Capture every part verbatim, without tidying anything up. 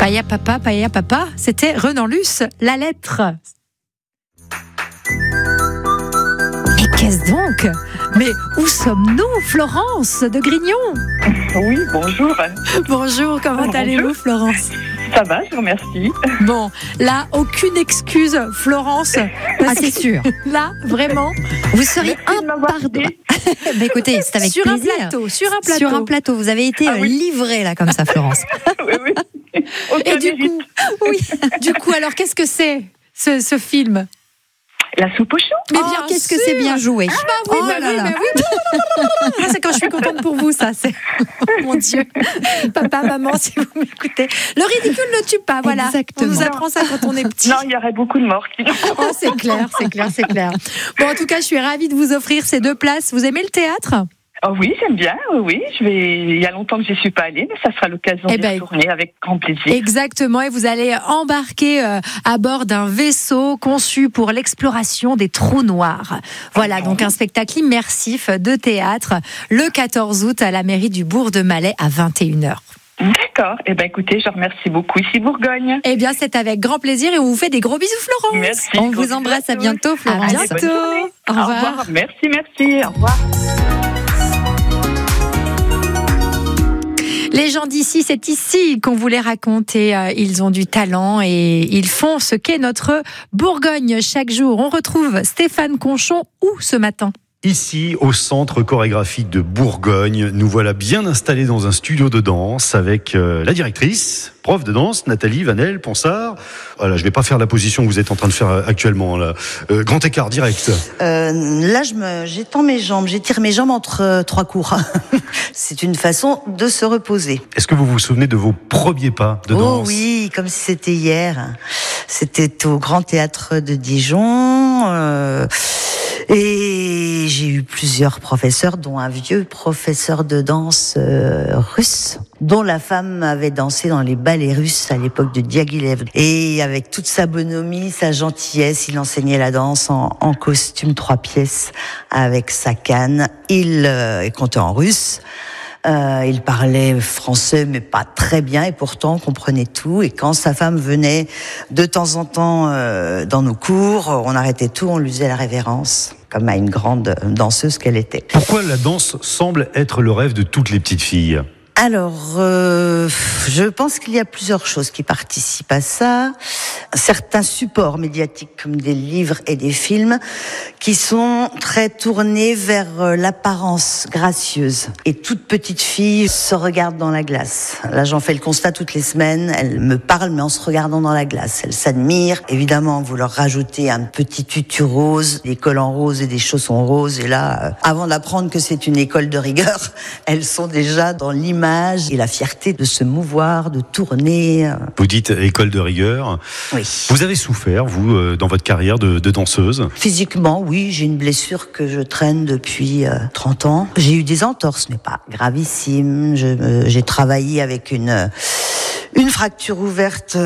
Paya Papa, Paya Papa, c'était Renan Luce, La Lettre. Mais qu'est-ce donc ? Mais où sommes-nous, Florence de Grignon ? Oui, bonjour. Bonjour, comment bonjour. allez-vous, Florence ? Ça va, je vous remercie. Bon, là, aucune excuse, Florence. Ah, c'est sûr. Là, vraiment, vous seriez impardonnable. Mais écoutez, c'est avec sur plaisir. Un plateau, sur un plateau. Sur un plateau, vous avez été ah, oui. livrée, là, comme ça, Florence. Oui, oui. Aucun Et du mérite. coup, oui. Du coup, alors, qu'est-ce que c'est, ce, ce film ? La soupe au chou. Mais oh, bien, qu'est-ce sûr. que c'est bien joué. Ah, bah oui, oh bah là oui, là. bah oui. Ah, c'est quand je suis contente pour vous, ça. C'est... Oh, mon Dieu. Papa, maman, si vous m'écoutez. Le ridicule ne tue pas, voilà. Exactement. On nous apprend ça quand on est petit. Non, il y aurait beaucoup de morts. Oh, c'est clair, c'est clair, c'est clair. Bon, en tout cas, je suis ravie de vous offrir ces deux places. Vous aimez le théâtre ? Oh oui, j'aime bien, oui, oui. Je vais... Il y a longtemps que je n'y suis pas allée, mais ça sera l'occasion Eh d'y ben, retourner avec grand plaisir. Exactement, et vous allez embarquer euh, à bord d'un vaisseau conçu pour l'exploration des trous noirs. Voilà, donc un spectacle immersif de théâtre le quatorze août à la mairie du Bourg de Malais à vingt et une heures. D'accord. Eh bien, écoutez, je remercie beaucoup ici Bourgogne. Eh bien, c'est avec grand plaisir et on vous fait des gros bisous, Florence. Merci. On vous embrasse, à bientôt, Florence. À bientôt. Au Au revoir. revoir. Merci, merci. Au revoir. Les gens d'ici, c'est ici qu'on voulait raconter. Ils ont du talent et ils font ce qu'est notre Bourgogne chaque jour. On retrouve Stéphane Conchon où ce matin ? Ici, au centre chorégraphique de Bourgogne, nous voilà bien installés dans un studio de danse avec euh, la directrice, prof de danse, Nathalie Vanel Ponsard. Voilà, je vais pas faire la position que vous êtes en train de faire actuellement, là. Euh, grand écart direct. Euh, là, je me, j'étends mes jambes, j'étire mes jambes entre euh, trois cours. C'est une façon de se reposer. Est-ce que vous vous souvenez de vos premiers pas de danse ? Oh oui, comme si c'était hier. C'était au Grand Théâtre de Dijon. Euh, Et j'ai eu plusieurs professeurs, dont un vieux professeur de danse euh, russe, dont la femme avait dansé dans les ballets russes à l'époque de Diaghilev. Et avec toute sa bonhomie, sa gentillesse, il enseignait la danse en, en costume trois pièces avec sa canne. Il euh, comptait en russe. Euh, il parlait français, mais pas très bien, et pourtant on comprenait tout. Et quand sa femme venait de temps en temps euh, dans nos cours, on arrêtait tout, on lui faisait la révérence, comme à une grande danseuse qu'elle était. Pourquoi la danse semble être le rêve de toutes les petites filles ? Alors, euh, je pense qu'il y a plusieurs choses qui participent à ça. Certains supports médiatiques comme des livres et des films qui sont très tournés vers l'apparence gracieuse. Et toute petite fille se regarde dans la glace. Là, j'en fais le constat toutes les semaines. Elle me parle, mais en se regardant dans la glace. Elle s'admire. Évidemment, vous leur rajoutez un petit tutu rose, des collants roses et des chaussons roses. Et là, euh, avant d'apprendre que c'est une école de rigueur, elles sont déjà dans l'image et la fierté de se mouvoir, de tourner. Vous dites école de rigueur. Oui. Vous avez souffert, vous, euh, dans votre carrière de, de danseuse ? Physiquement, oui, j'ai une blessure que je traîne depuis euh, trente ans. J'ai eu des entorses, mais pas gravissimes. Je, euh, j'ai travaillé avec une, une fracture ouverte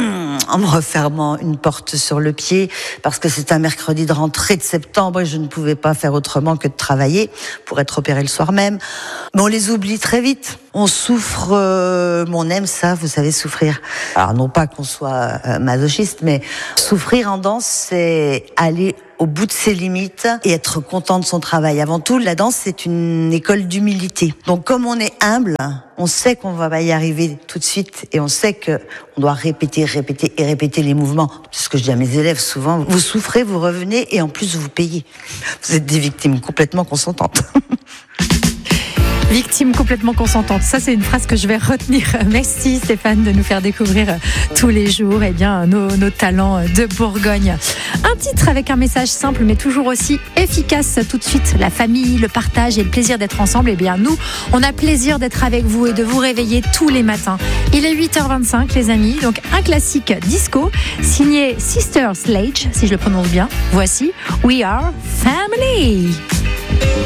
en me refermant une porte sur le pied, parce que c'est un mercredi de rentrée de septembre et je ne pouvais pas faire autrement que de travailler pour être opérée le soir même. Mais on les oublie très vite. On souffre, euh, on aime ça, vous savez, souffrir. Alors non pas qu'on soit euh, masochiste, mais souffrir en danse, c'est aller au bout de ses limites et être content de son travail. Avant tout, la danse, c'est une école d'humilité. Donc comme on est humble, on sait qu'on va pas y arriver tout de suite et on sait que on doit répéter, répéter et répéter les mouvements. C'est ce que je dis à mes élèves souvent. Vous souffrez, vous revenez et en plus vous payez. Vous êtes des victimes complètement consentantes. Victime complètement consentante. Ça, c'est une phrase que je vais retenir. Merci Stéphane de nous faire découvrir tous les jours eh bien, nos, nos talents de Bourgogne. Un titre avec un message simple mais toujours aussi efficace tout de suite. La famille, le partage et le plaisir d'être ensemble. Eh bien, nous, on a plaisir d'être avec vous et de vous réveiller tous les matins. Il est huit heures vingt-cinq, les amis. Donc, un classique disco signé Sister Sledge, si je le prononce bien. Voici We Are Family.